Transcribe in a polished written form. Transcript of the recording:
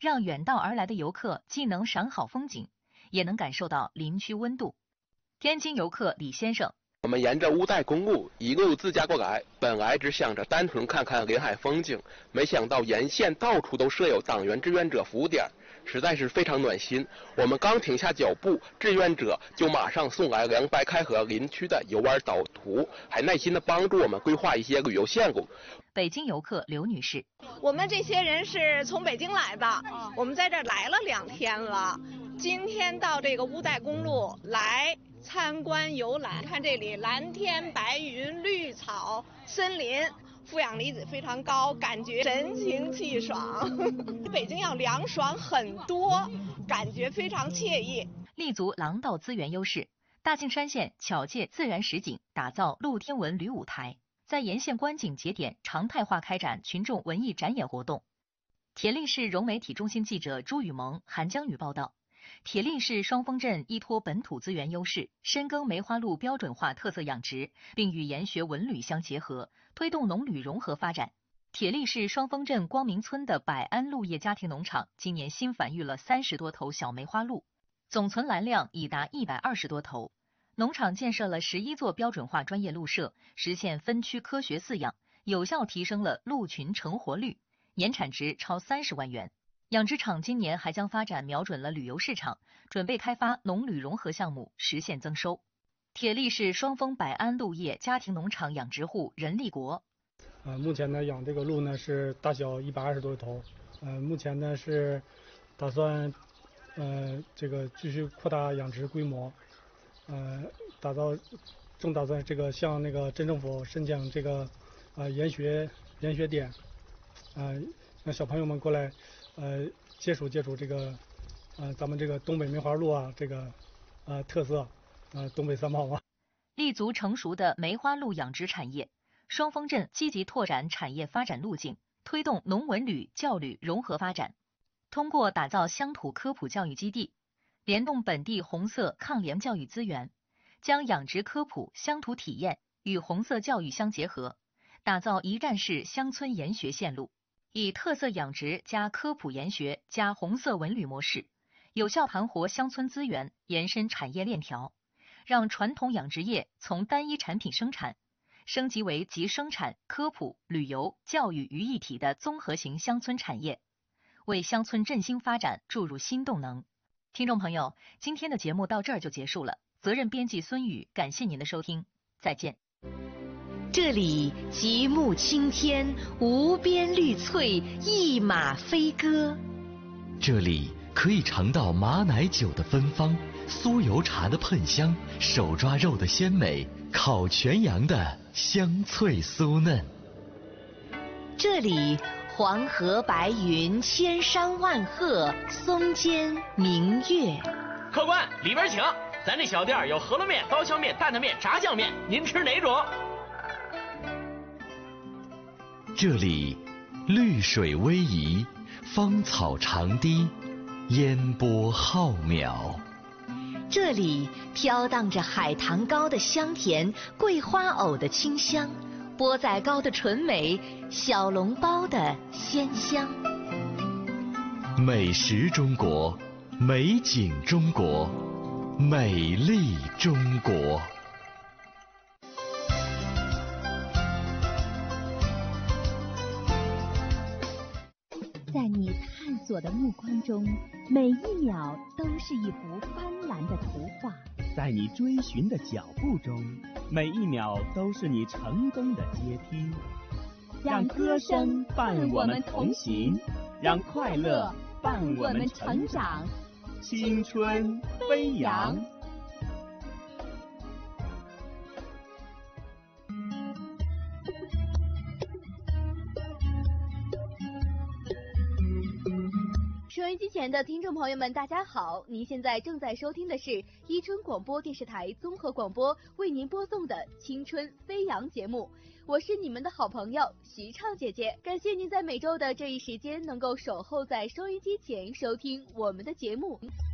让远道而来的游客既能赏好风景，也能感受到林区温度。天津游客李先生， 我们沿着乌代公路一路自驾过来，本来只想着单纯看看临海风景，没想到沿线到处都设有党员志愿者服务点，实在是非常暖心。我们刚停下脚步，志愿者就马上送来凉白开河林区的游玩导图，还耐心的帮助我们规划一些旅游线路。 北京游客刘女士， 我们这些人是从北京来的，我们在这儿来了2天了，今天到这个乌代公路来参观游览，看这里蓝天白云、绿草、森林，负氧离子非常高，感觉神清气爽。比北京要凉爽很多，感觉非常惬意。 立足廊道资源优势，大庆山县巧借自然实景，打造露天文旅舞台，在沿线观景节点常态化开展群众文艺展演活动。铁力市融媒体中心记者朱雨萌、韩江宇报道。铁力市双峰镇依托本土资源优势，深耕梅花鹿标准化特色养殖，并与研学文旅相结合，推动农旅融合发展。铁力市双峰镇光明村的百安鹿业家庭农场今年新繁育了30多头小梅花鹿，总存栏量已达120多头。农场建设了11座标准化专业鹿舍，实现分区科学饲养，有效提升了鹿群成活率，年产值超30万元。养殖场今年还将发展瞄准了旅游市场，准备开发农旅融合项目，实现增收。铁力市双峰百安鹿业家庭农场养殖户任立国， 目前呢养这个鹿呢是大小120多头，目前呢是打算这个继续扩大养殖规模，正打算这个向那个镇政府申请这个研学点，让小朋友们过来接触这个咱们这个东北梅花鹿啊这个特色东北三宝嘛。 立足成熟的梅花鹿养殖产业，双峰镇积极拓展产业发展路径，推动农文旅教旅融合发展。通过打造乡土科普教育基地，联动本地红色抗联教育资源，将养殖科普乡土体验与红色教育相结合，打造一站式乡村研学线路，以特色养殖加科普研学加红色文旅模式，有效盘活乡村资源，延伸产业链条，让传统养殖业从单一产品生产升级为集生产、科普、旅游、教育于一体的综合型乡村产业，为乡村振兴发展注入新动能。听众朋友，今天的节目到这儿就结束了，责任编辑孙宇，感谢您的收听，再见。 这里极目青天，无边绿翠，一马飞歌。 这里可以尝到马奶酒的芬芳，酥油茶的喷香，手抓肉的鲜美，烤全羊的香脆酥嫩。 这里黄河白云，千山万壑，松间明月。 客官，里边请，咱这小店有饸饹面、刀削面、担担面、炸酱面，您吃哪种？ 这里绿水逶迤，芳草长堤，烟波浩渺。 这里飘荡着海棠糕的香甜，桂花藕的清香，钵仔糕的醇美，小笼包的鲜香。 美食中国，美景中国，美丽中国。 在你探索的目光中，每一秒都是一幅斑斓的图画。 在你追寻的脚步中，每一秒都是你成功的阶梯。让歌声伴我们同行，让快乐伴我们成长。青春飞扬。 收音机前的听众朋友们，大家好！您现在正在收听的是伊春广播电视台综合广播为您播送的《青春飞扬》节目，我是你们的好朋友徐畅姐姐。感谢您在每周的这一时间能够守候在收音机前收听我们的节目。